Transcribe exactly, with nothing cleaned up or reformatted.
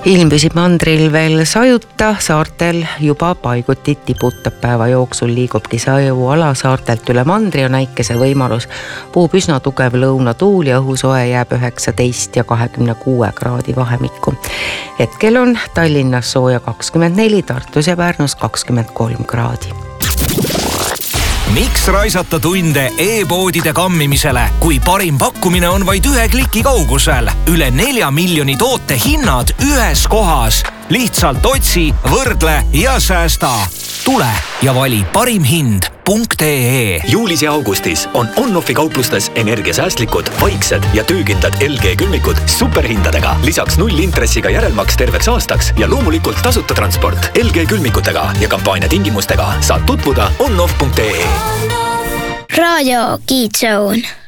ilm püsib mandril veel sajuta, saartel juba paiguti tiputab päeva jooksul, liigubki saju alasaartelt üle mandri, on äikese võimalus. Puhub üsna tugev lõunatuul ja õhusoe jääb üheksateist ja kahekümne kuue kraadi vahemikku. Hetkel on Tallinnas sooja kakskümmend neli, Tartus ja Pärnus kakskümmend kolm kraadi. Miks raisata tunde e-poodide kammimisele, kui parim pakkumine on vaid ühe kliki kaugusel? Üle nelja miljoni toote hinnad ühes kohas. Lihtsalt otsi, võrdle ja säästa. Tule ja vali parim hind punkt ee. Juulis ja augustis on On-Offi kauplustes energiasäästlikud, vaiksed ja töökindlad L G külmikud superhindadega. Lisaks null intressiga järelmaks terveks aastaks ja loomulikult tasuta transport L G külmikutega ja kampaania tingimustega saad tutvuda on off punkt ee. Radio Kids Zone.